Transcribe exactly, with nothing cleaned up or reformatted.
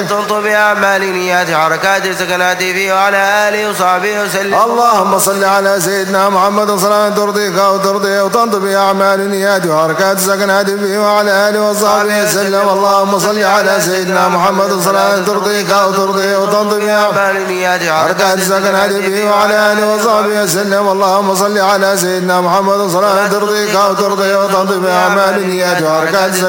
وتنطب بأعمال نيات حركات سكنات فيه وعلى آله وصحبه وسلم. اللهم صل على سيدنا محمد صلاة ترضيك وترضيه وتنطب بأعمال نيات وحركات سكنات فيه وعلى آله وصحبه وسلم. اللهم صل على سيدنا محمد صلاة ترضيك وترضيه وتنطب بأعمال نيات حركات سكنات فيه وعلى آله وصحبه وسلم. اللهم صل على سيدنا محمد صلاة ترضيك وترضيه وتنطب بأعمال نيات وحركات